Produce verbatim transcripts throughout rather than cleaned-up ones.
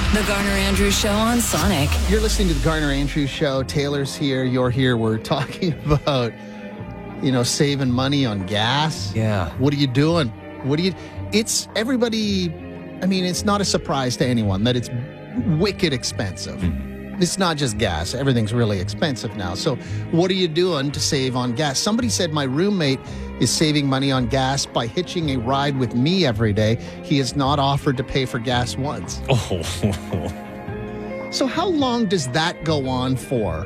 The Garner Andrews Show on Sonic. You're listening to the Garner Andrews Show. Taylor's here. You're here. We're talking about, you know, saving money on gas. Yeah. What are you doing? What do you... It's everybody... I mean, it's not a surprise to anyone that it's wicked expensive. Mm-hmm. It's not just gas. Everything's really expensive now. So what are you doing to save on gas? Somebody said my roommate is saving money on gas by hitching a ride with me every day. He has not offered to pay for gas once. Oh. So how long does that go on for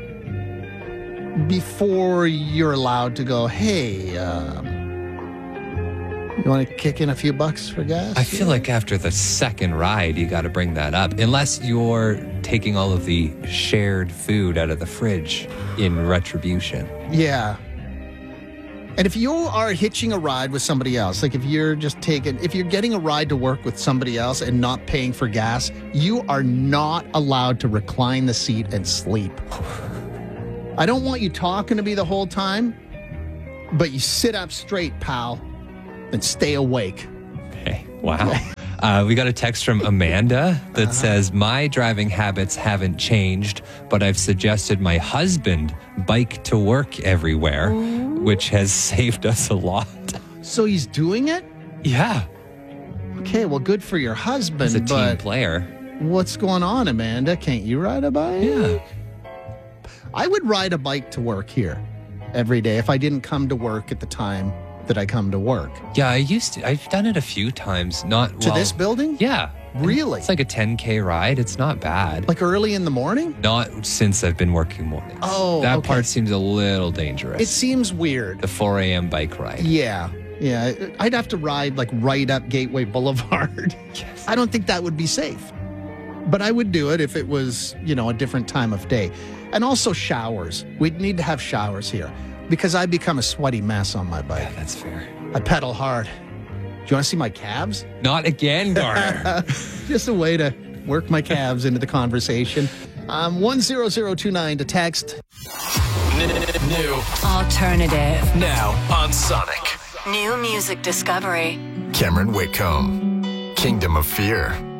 before you're allowed to go, hey, um, you want to kick in a few bucks for gas? I feel like after the second ride, you got to bring that up. Unless you're taking all of the shared food out of the fridge in retribution. Yeah. And if you are hitching a ride with somebody else, like if you're just taking, if you're getting a ride to work with somebody else and not paying for gas, you are not allowed to recline the seat and sleep. I don't want you talking to me the whole time, but you sit up straight, pal, and stay awake. Okay. Wow. Uh, we got a text from Amanda that uh-huh. says, my driving habits haven't changed, but I've suggested my husband bike to work everywhere, Ooh. which has saved us a lot. So he's doing it? Yeah. Okay, well, good for your husband. He's a but team player. What's going on, Amanda? Can't you ride a bike? Yeah. I would ride a bike to work here every day if I didn't come to work at the time that I come to work. Yeah, I used to. I've done it a few times. Not To well, this building? Yeah. Really? It's like a ten K ride. It's not bad. Like early in the morning? Not since I've been working mornings. Oh, That okay. part seems a little dangerous. It seems weird. The four a.m. bike ride. Yeah. Yeah. I'd have to ride like right up Gateway Boulevard. Yes. I don't think that would be safe. But I would do it if it was, you know, a different time of day. And also showers. We'd need to have showers here because I become a sweaty mess on my bike. Yeah, that's fair. I pedal hard. Do you want to see my calves? Not again, Garner. Just a way to work my calves into the conversation. Um, one zero zero two nine to text. New. Alternative. Now on Sonic. New music discovery. Cameron Whitcomb. Kingdom of Fear.